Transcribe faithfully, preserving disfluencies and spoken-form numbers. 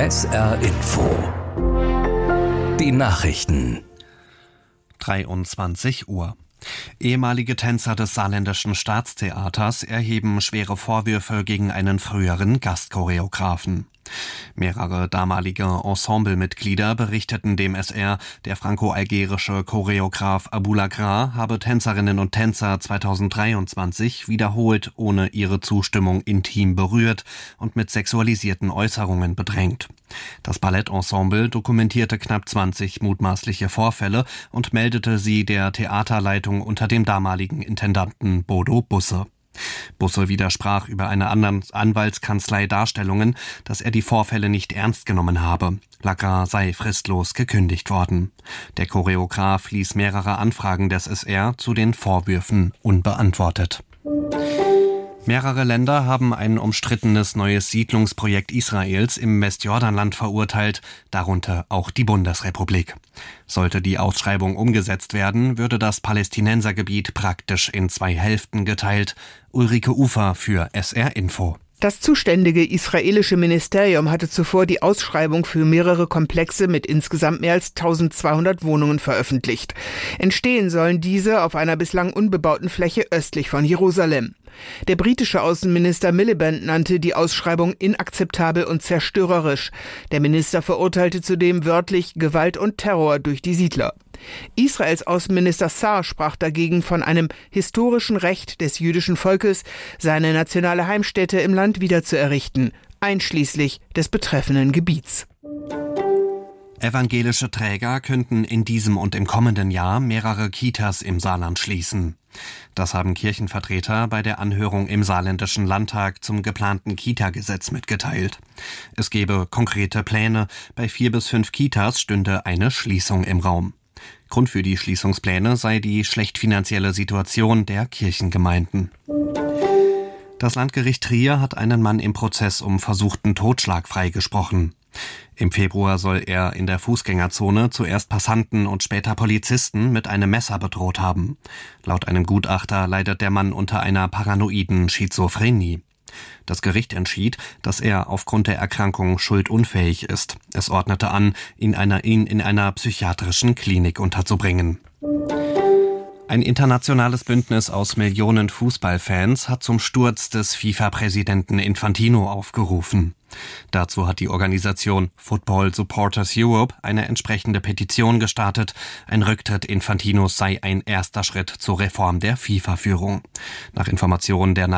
S R Info. Die Nachrichten. dreiundzwanzig Uhr. Ehemalige Tänzer des Saarländischen Staatstheaters erheben schwere Vorwürfe gegen einen früheren Gastchoreografen. Mehrere damalige Ensemblemitglieder berichteten dem S R, der franco-algerische Choreograf Aboulagra habe Tänzerinnen und Tänzer zweitausenddreiundzwanzig wiederholt ohne ihre Zustimmung intim berührt und mit sexualisierten Äußerungen bedrängt. Das Ballettensemble dokumentierte knapp zwanzig mutmaßliche Vorfälle und meldete sie der Theaterleitung unter dem damaligen Intendanten Bodo Busse. Busse widersprach über eine Anwaltskanzlei Darstellungen, dass er die Vorfälle nicht ernst genommen habe. Lagra sei fristlos gekündigt worden. Der Choreograf ließ mehrere Anfragen des S R zu den Vorwürfen unbeantwortet. Mehrere Länder haben ein umstrittenes neues Siedlungsprojekt Israels im Westjordanland verurteilt, darunter auch die Bundesrepublik. Sollte die Ausschreibung umgesetzt werden, würde das Palästinensergebiet praktisch in zwei Hälften geteilt. Ulrike Ufer für S R Info. Das zuständige israelische Ministerium hatte zuvor die Ausschreibung für mehrere Komplexe mit insgesamt mehr als eintausendzweihundert Wohnungen veröffentlicht. Entstehen sollen diese auf einer bislang unbebauten Fläche östlich von Jerusalem. Der britische Außenminister Miliband nannte die Ausschreibung inakzeptabel und zerstörerisch. Der Minister verurteilte zudem wörtlich Gewalt und Terror durch die Siedler. Israels Außenminister Saar sprach dagegen von einem historischen Recht des jüdischen Volkes, seine nationale Heimstätte im Land wiederzuerrichten, einschließlich des betreffenden Gebiets. Evangelische Träger könnten in diesem und im kommenden Jahr mehrere Kitas im Saarland schließen. Das haben Kirchenvertreter bei der Anhörung im Saarländischen Landtag zum geplanten Kita-Gesetz mitgeteilt. Es gebe konkrete Pläne. Bei vier bis fünf Kitas stünde eine Schließung im Raum. Grund für die Schließungspläne sei die schlecht finanzielle Situation der Kirchengemeinden. Das Landgericht Trier hat einen Mann im Prozess um versuchten Totschlag freigesprochen. Im Februar soll er in der Fußgängerzone zuerst Passanten und später Polizisten mit einem Messer bedroht haben. Laut einem Gutachter leidet der Mann unter einer paranoiden Schizophrenie. Das Gericht entschied, dass er aufgrund der Erkrankung schuldunfähig ist. Es ordnete an, ihn, einer, ihn in einer psychiatrischen Klinik unterzubringen. Ein internationales Bündnis aus Millionen Fußballfans hat zum Sturz des FIFA-Präsidenten Infantino aufgerufen. Dazu hat die Organisation Football Supporters Europe eine entsprechende Petition gestartet. Ein Rücktritt Infantinos sei ein erster Schritt zur Reform der FIFA-Führung. Nach Informationen der